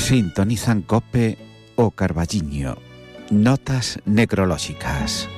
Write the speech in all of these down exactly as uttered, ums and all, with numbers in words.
Sintonizan Cope o Carballiño. Notas necrolóxicas.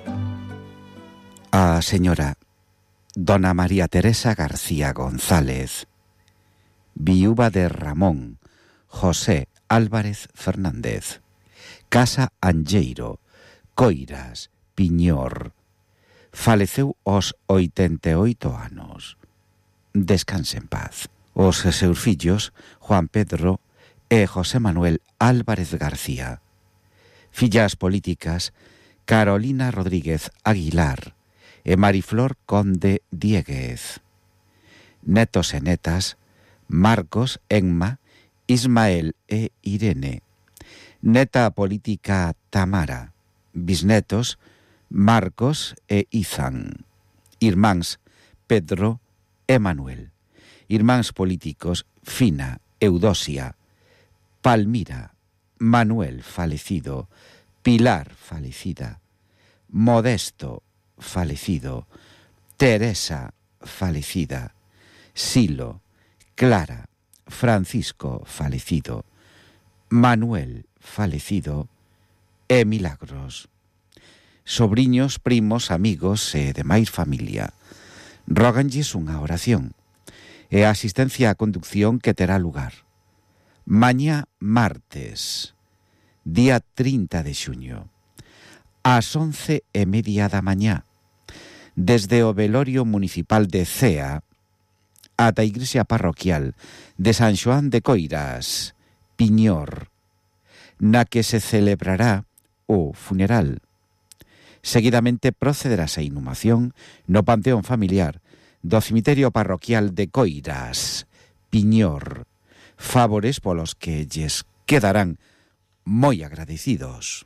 A señora Dona María Teresa García González, viúva de Ramón José Álvarez Fernández, Casa Angeiro, Coiras, Piñor. Faleceu aos oitenta e oito anos. Descanse en paz. Os seus fillos, Juan Pedro e José Manuel Álvarez García. Fillas políticas, Carolina Rodríguez Aguilar e Mariflor Conde Dieguez. Netos e netas, Marcos, Enma, Ismael e Irene. Neta política, Tamara. Bisnetos, Marcos e Izan. Irmáns, Pedro e Manuel. Irmáns políticos, Fina, Eudosia, Palmira, Manuel falecido, Pilar falecida, Modesto falecido, Teresa falecida, Silo, Clara, Francisco falecido, Manuel falecido e Milagros. Sobriños, primos, amigos e demais familia, róganlles unha oración e a asistencia á conducción que terá lugar mañá martes, día trinta de xuño, ás once e media da mañá, desde o velorio municipal de Cea ata a igrexa parroquial de San Xoán de Coiras, Piñor, na que se celebrará o funeral. Seguidamente procederase a inhumación no panteón familiar do cemiterio parroquial de Coiras, Piñor, favores polos que lles quedarán moi agradecidos.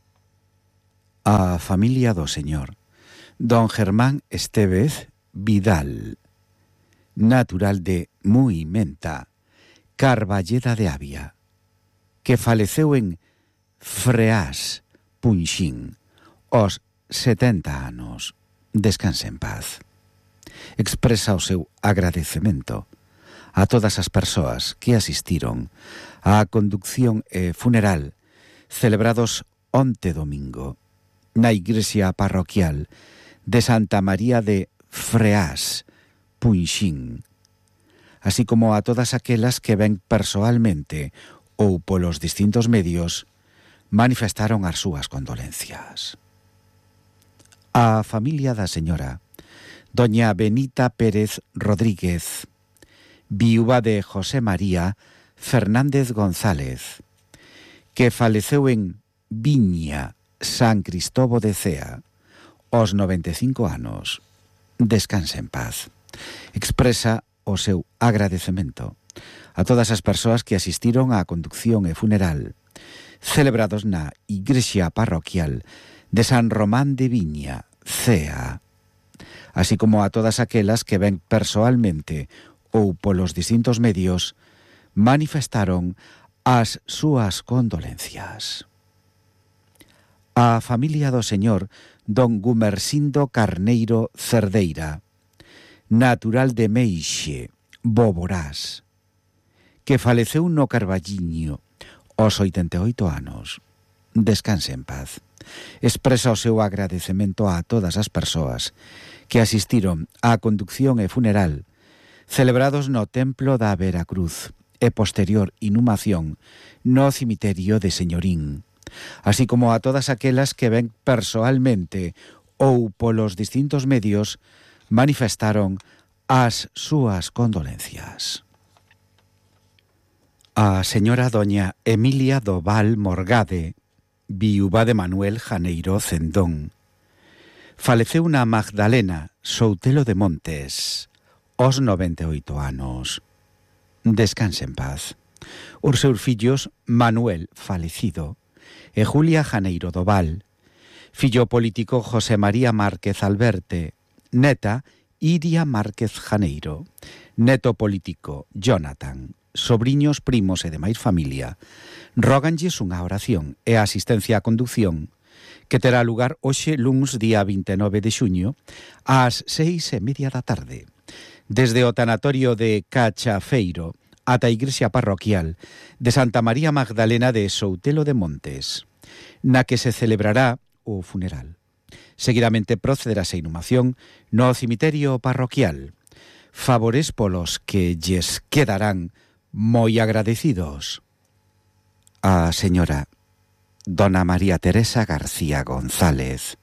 A familia do señor don Germán Estévez Vidal, natural de Muimenta, Carballeda de Avia, que faleceu en Freás, Punxín, aos setenta anos. Descanse en paz. Expresa o seu agradecemento a todas as persoas que asistiron á conducción e funeral celebrados onte domingo na igrexa parroquial de Santa María de Freás, Punxín, así como a todas aquelas que ven persoalmente ou polos distintos medios manifestaron as súas condolencias. A familia da señora doña Benita Pérez Rodríguez, viúva de José María Fernández González, que faleceu en Viña, San Cristóbo de Cea, aos noventa e cinco anos. Descanse en paz. Expresa o seu agradecemento a todas as persoas que asistiron á conducción e funeral celebrados na igrexa parroquial de San Román de Viña, Cea, así como a todas aquelas que ven persoalmente ou polos distintos medios manifestaron as súas condolencias. A familia do señor don Gumersindo Carneiro Cerdeira, natural de Meixe, Boborás, que faleceu no Carballiño aos oitenta e oito anos. Descanse en paz. Expresa o seu agradecemento a todas as persoas que asistiron á conducción e funeral celebrados no Templo da Veracruz e posterior inhumación no cemiterio de Señorín, así como a todas aquelas que ven persoalmente ou polos distintos medios manifestaron as súas condolencias. A señora doña Emilia do Val Morgade, viúva de Manuel Janeiro Cendón, faleceu na Magdalena, Soutelo de Montes, aos noventa e oito anos. Descanse en paz. Os seus fillos, Manuel falecido e Julia Janeiro do Val, fillo político José María Márquez Alberte, neta Iria Márquez Janeiro, neto político Jonathan, sobriños, primos e demais familia, róganlles unha oración e a asistencia á conducción que terá lugar hoxe luns día vinte e nove de xuño ás seis e media da tarde, desde o tanatorio de Cachafeiro ata a igrexa parroquial de Santa María Magdalena de Soutelo de Montes, na que se celebrará o funeral. Seguidamente procederase a inhumación no cemiterio parroquial, favores polos que lles quedarán moi agradecidos. A señora Dona María Teresa García González,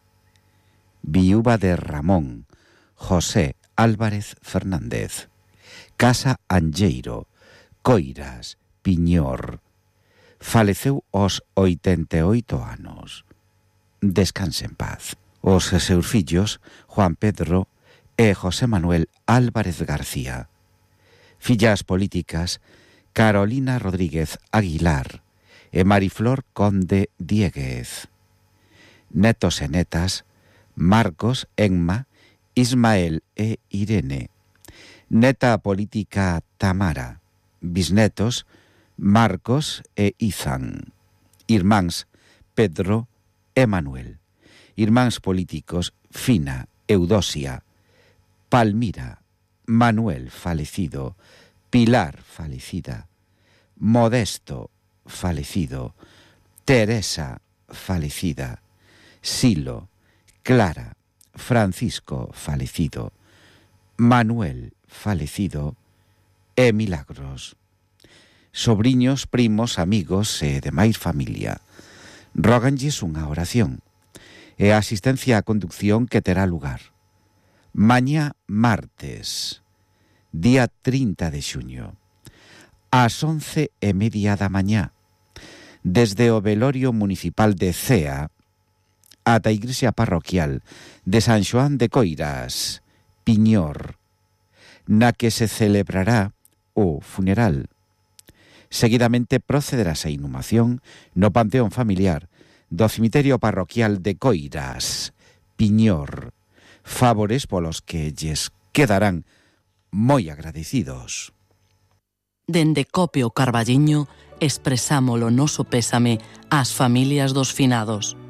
viúva de Ramón José Álvarez Fernández, Casa Anlleiro, Coiras, Piñor, faleceu aos oitenta e oito anos. Descanse en paz. Os seus fillos, Juan Pedro e José Manuel Álvarez García. Fillas políticas, Carolina Rodríguez Aguilar e Mariflor Conde Dieguez. Netos e netas, Marcos, Enma, Ismael e Irene. Neta política Tamara. Bisnetos, Marcos e Izan. Irmáns, Pedro e Manuel. Irmáns políticos, Fina, Eudosia, Palmira, Manuel falecido, Pilar falecida, Modesto falecido, Teresa falecida, Silo, Clara, Francisco falecido, Manuel falecido e Milagros. Sobriños, primos, amigos e demais familia róganlles unha oración e a asistencia á conducción que terá lugar mañá martes, día trinta de xuño, ás once e media da mañá, desde o velorio municipal de Cea ata a igrexa parroquial de San Xoán de Coiras, Piñor, na que se celebrará o funeral. Seguidamente procederase a inhumación no panteón familiar do cemiterio parroquial de Coiras, Piñor, favores polos que lles quedarán moi agradecidos. Dende Copio Carballiño expresamos o noso pésame ás familias dos finados.